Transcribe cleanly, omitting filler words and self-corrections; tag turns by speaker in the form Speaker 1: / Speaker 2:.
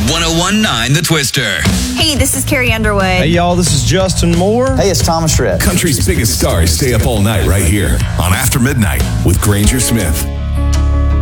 Speaker 1: 1019 The Twister.
Speaker 2: Hey, this is Carrie Underwood.
Speaker 3: Hey, y'all, this is Justin Moore.
Speaker 4: Hey, it's Thomas Rhett.
Speaker 5: Country's biggest stars stay up all night right here on After Midnight with Granger Smith.